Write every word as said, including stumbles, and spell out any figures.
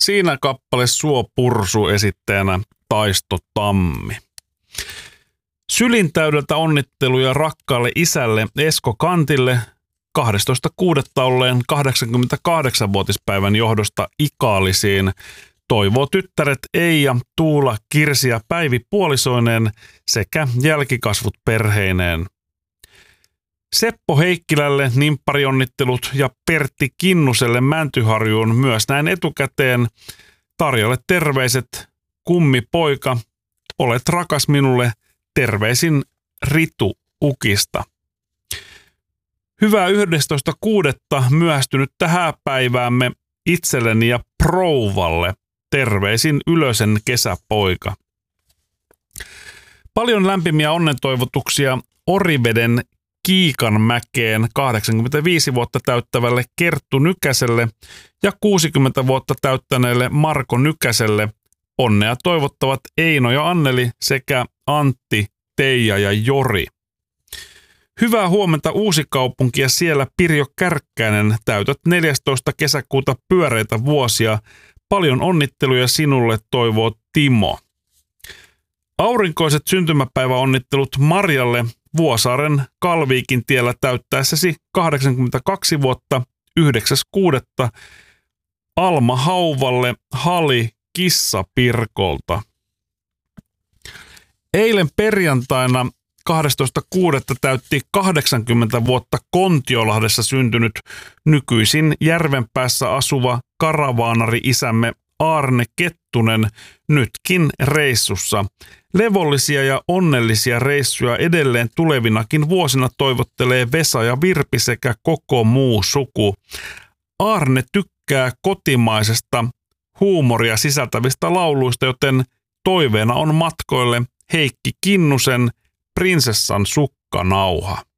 Siinä kappale Suo Pursu esittäjänä Taisto Tammi. Sylintäydeltä onnitteluja rakkaalle isälle Esko Kantille kahdestoista kuudetta olleen kahdeksankymmentäkahdeksanvuotispäivän johdosta Ikaalisiin. Toivoo tyttäret Eija, Tuula, Kirsi ja Päivi puolisoineen sekä jälkikasvut perheineen. Seppo Heikkilälle nimpparionnittelut ja Pertti Kinnuselle Mäntyharjuun myös näin etukäteen. Tarjolle terveiset, kummi poika, olet rakas minulle, terveisin Ritu Ukista. Hyvää yhdestoista kuudetta myöhästynyttä hääpäiväämme itselleni ja Prouvalle, terveisin Ylösen kesäpoika. Paljon lämpimiä onnentoivotuksia Oriveden Kiikanmäkeen kahdeksankymmentäviisi vuotta täyttävälle Kerttu Nykäselle ja kuusikymmentä vuotta täyttäneelle Marko Nykäselle. Onnea toivottavat Eino ja Anneli sekä Antti, Teija ja Jori. Hyvää huomenta Uusikaupunki ja siellä Pirjo Kärkkäinen, täytät neljästoista kesäkuuta pyöreitä vuosia. Paljon onnitteluja sinulle, toivoo Timo. Aurinkoiset syntymäpäiväonnittelut Marjalle Vuosaaren Kalviikin tiellä täyttäessäsi kahdeksankymmentäkaksi vuotta yhdeksäs kuudetta Alma Hauvalle Hali Kissapirkolta. Eilen perjantaina kahdestoista kuudetta täytti kahdeksankymmentä vuotta Kontiolahdessa syntynyt nykyisin Järvenpäässä asuva karavaanari-isämme Aarne Kettunen nytkin reissussa. Levollisia ja onnellisia reissuja edelleen tulevinakin vuosina toivottelee Vesa ja Virpi sekä koko muu suku. Aarne tykkää kotimaisesta huumoria sisältävistä lauluista, joten toiveena on matkoille Heikki Kinnusen Prinsessan sukkanauha.